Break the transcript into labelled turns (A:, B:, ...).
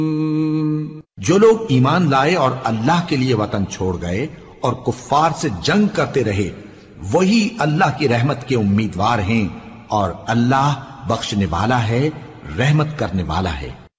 A: जो लोग ईमान लाए और अल्लाह के लिए वतन छोड़ गए और कुफ्फार से जंग करते रहे, वही अल्लाह की रहमत के उम्मीदवार हैं और अल्लाह बख्शने वाला है, रहमत करने वाला है।